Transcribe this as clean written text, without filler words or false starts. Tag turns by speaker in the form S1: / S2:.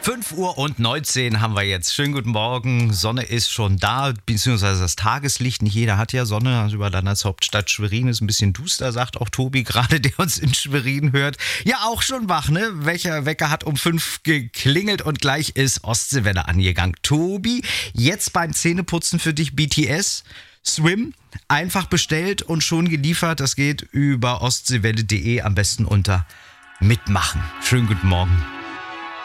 S1: 5:19 Uhr haben wir jetzt. Schönen guten Morgen. Sonne ist schon da, beziehungsweise das Tageslicht. Nicht jeder hat ja Sonne. Also über Landeshauptstadt Schwerin ist ein bisschen duster, sagt auch Tobi gerade, der uns in Schwerin hört. Ja, auch schon wach, ne? Welcher Wecker hat um 5 geklingelt und gleich ist Ostseewelle angegangen. Tobi, jetzt beim Zähneputzen für dich BTS. Swim, einfach bestellt und schon geliefert. Das geht über ostseewelle.de, am besten unter Mitmachen. Schönen guten Morgen.